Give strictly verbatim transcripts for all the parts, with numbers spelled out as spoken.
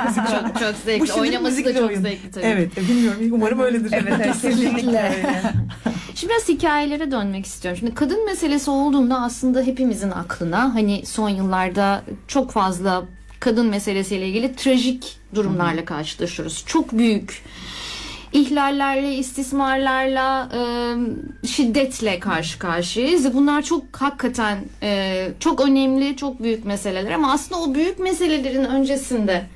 çok, çok zevkli. Oynaması da çok oyun. zevkli tabii. Evet, bilmiyorum. Umarım öyledir. Evet, evet, kesinlikle. Şimdi biraz hikayelere dönmek istiyorum. Şimdi kadın meselesi olduğunda aslında hepimizin aklına hani son yıllarda çok fazla kadın meselesiyle ilgili trajik durumlarla karşılaşıyoruz. Çok büyük ihlallerle, istismarlarla, e, şiddetle karşı karşıyayız. Bunlar çok hakikaten e, çok önemli, çok büyük meseleler ama aslında o büyük meselelerin öncesinde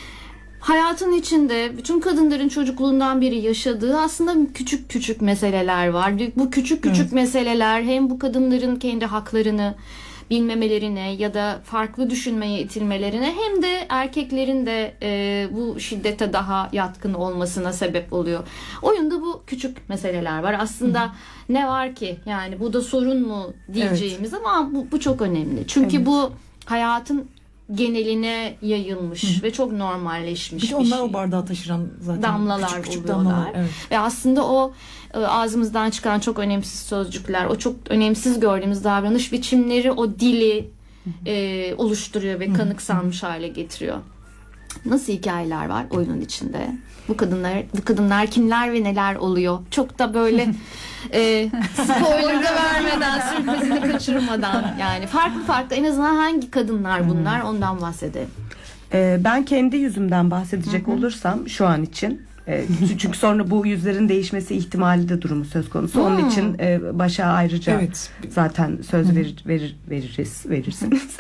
hayatın içinde bütün kadınların çocukluğundan beri yaşadığı aslında küçük küçük meseleler var. Bu küçük küçük evet. meseleler hem bu kadınların kendi haklarını bilmemelerine ya da farklı düşünmeye itilmelerine hem de erkeklerin de e, bu şiddete daha yatkın olmasına sebep oluyor. Oyunda bu küçük meseleler var. Aslında Hı. ne var ki yani bu da sorun mu diyeceğimiz evet. ama bu, bu çok önemli. Çünkü evet. bu hayatın geneline yayılmış Hı. ve çok normalleşmiş bir, bir şey. Onlar o bardağı taşıran zaten damlalar küçük küçük oluyorlar. Damlalar, evet. Ve aslında o ağzımızdan çıkan çok önemsiz sözcükler, o çok önemsiz gördüğümüz davranış biçimleri o dili e, oluşturuyor ve kanıksanmış hale getiriyor. Nasıl hikayeler var oyunun içinde? Bu kadınlar, bu kadınlar kimler ve neler oluyor? Çok da böyle e, spoiler da vermeden, sürprizini kaçırmadan yani farklı farklı en azından hangi kadınlar bunlar ondan bahsedelim. Ee, ben kendi yüzümden bahsedecek Hı-hı. olursam şu an için e, çünkü sonra bu yüzlerin değişmesi ihtimali de durumu söz konusu. Onun hmm. için e, başa ayrıca evet. zaten söz verir, verir veririz verirsiniz.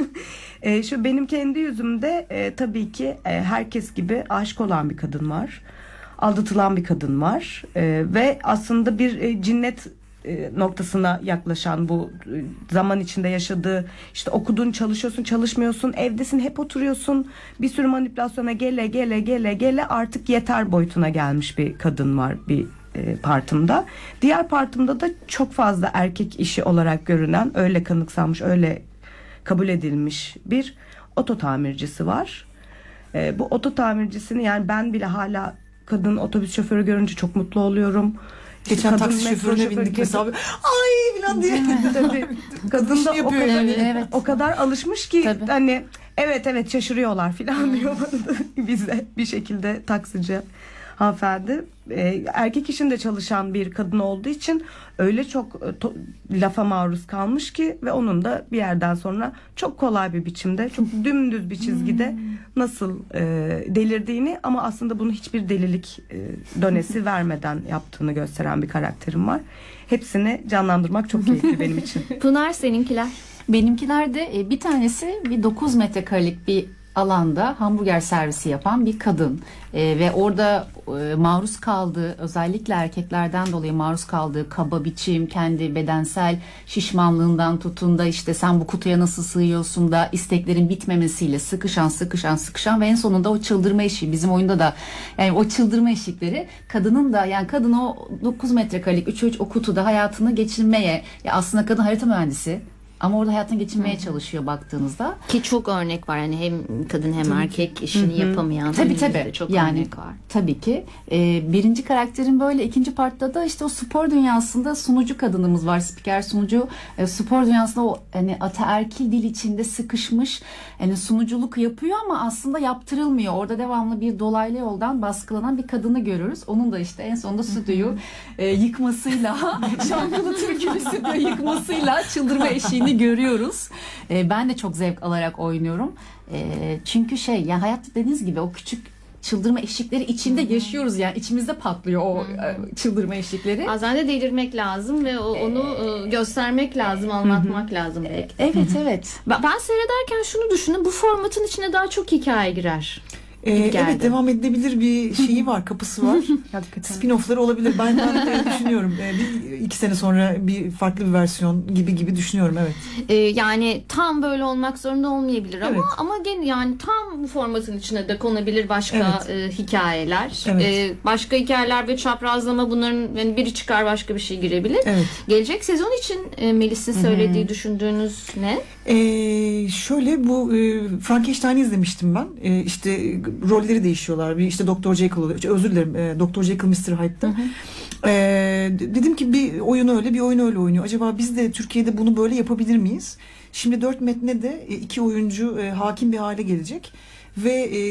e, şu benim kendi yüzümde e, tabii ki e, herkes gibi aşık olan bir kadın var. Aldatılan bir kadın var. E, ve aslında bir e, cinnet noktasına yaklaşan bu zaman içinde yaşadığı işte okudun, çalışıyorsun, çalışmıyorsun, evdesin, hep oturuyorsun, bir sürü manipülasyona gele gele gele gele artık yeter boyutuna gelmiş bir kadın var bir e, partımda. Diğer partımda da çok fazla erkek işi olarak görünen, öyle kanıksanmış, öyle kabul edilmiş bir oto tamircisi var. E, bu oto tamircisini yani ben bile hala kadın otobüs şoförü görünce çok mutlu oluyorum. Geçen taksi şoförüne bindik mesela abi, ay falan diye. Tabii. Kadın da o kadar, yani. evet. o kadar alışmış ki Tabii. hani evet evet şaşırıyorlar falan diyor bize bir şekilde taksici hanımefendi. Ee, erkek işinde çalışan bir kadın olduğu için öyle çok to- lafa maruz kalmış ki ve onun da bir yerden sonra çok kolay bir biçimde, çok dümdüz bir çizgide nasıl e, delirdiğini ama aslında bunu hiçbir delilik e, dönesi vermeden yaptığını gösteren bir karakterim var. Hepsini canlandırmak çok keyifli benim için. Pınar, seninkiler? Benimkiler de bir tanesi bir dokuz metrekarelik bir alanda hamburger servisi yapan bir kadın ee, ve orada e, maruz kaldığı, özellikle erkeklerden dolayı maruz kaldığı kaba biçim, kendi bedensel şişmanlığından tutun da işte sen bu kutuya nasıl sığıyorsun da isteklerin bitmemesiyle sıkışan sıkışan sıkışan ve en sonunda o çıldırma eşiği, bizim oyunda da yani o çıldırma eşikleri kadının da yani kadın o dokuz metrekarelik üç üç o kutuda hayatını geçirmeye, ya aslında kadın harita mühendisi ama orada hayatını geçirmeye Hı-hı. çalışıyor baktığınızda. Ki çok örnek var yani hem kadın hem tabii erkek ki. işini Hı-hı. yapamayan. Tabii tabii. Çok yani, örnek var. Tabii ki. Ee, birinci karakterin böyle, ikinci partta da işte o spor dünyasında sunucu kadınımız var. Spiker sunucu. E, spor dünyasında o hani ataerkil dil içinde sıkışmış yani sunuculuk yapıyor ama aslında yaptırılmıyor. Orada devamlı bir dolaylı yoldan baskılanan bir kadını görürüz. Onun da işte en sonunda stüdyoyu e, yıkmasıyla şarkılı türkülü stüdyoyu yıkmasıyla çıldırma eşiğini görüyoruz. Ee, ben de çok zevk alarak oynuyorum. Ee, çünkü şey yani hayatta dediğiniz gibi o küçük çıldırma eşikleri içinde Hı-hı. yaşıyoruz yani içimizde patlıyor o Hı-hı. çıldırma eşikleri. Bazen de delirmek lazım ve onu ee, göstermek lazım, anlatmak Hı-hı. lazım belki. Evet Hı-hı. evet. Ben, ben seyrederken şunu düşündüm, bu formatın içine daha çok hikaye girer. Ee, evet, devam edilebilir bir şeyi var, kapısı var. Spin-off'ları olabilir. Ben, ben de düşünüyorum. Ee, bir, iki sene sonra bir farklı bir versiyon gibi gibi düşünüyorum. Evet. Ee, yani tam böyle olmak zorunda olmayabilir ama evet. ama gene yani tam bu formatın içine de konabilir başka evet. e, hikayeler. Evet. E, başka hikayeler ve çaprazlama, bunların yani biri çıkar başka bir şey girebilir. Evet. Gelecek sezon için e, Melis'in söylediği, Hı-hı. düşündüğünüz ne? Ee, şöyle bu e, Frankenstein'i izlemiştim ben. E, işte rolleri değişiyorlar. Bir işte Doktor Jekyll oluyor. Özür dilerim. E, Doktor Jekyll mister Hyde'da. E, dedim ki bir oyun öyle, bir oyun öyle oynuyor. Acaba biz de Türkiye'de bunu böyle yapabilir miyiz? Şimdi dört metne de iki oyuncu e, hakim bir hale gelecek ve e,